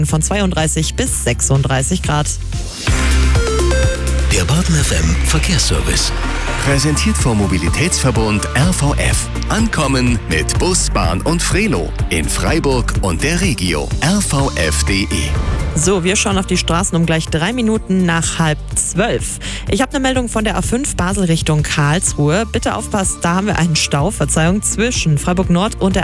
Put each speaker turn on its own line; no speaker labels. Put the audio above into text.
von 32 bis 36 Grad.
Der Baden FM Verkehrsservice. Präsentiert vom Mobilitätsverbund RVF. Ankommen mit Bus, Bahn und Frelo in Freiburg und der Regio. rvf.de.
So, wir schauen auf die Straßen um gleich 3 Minuten nach 11:30. Ich habe eine Meldung von der A5 Basel Richtung Karlsruhe. Bitte aufpasst, da haben wir einen Stau, zwischen Freiburg Nord und der